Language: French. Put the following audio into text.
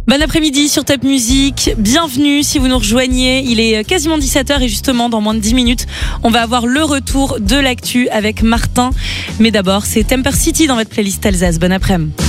Bon après-midi sur Top Music, bienvenue si vous nous rejoignez, il est quasiment 17h et justement dans moins de 10 minutes on va avoir le retour de l'actu avec Martin. Mais d'abord c'est Temper City dans votre playlist Alsace, bon après-midi.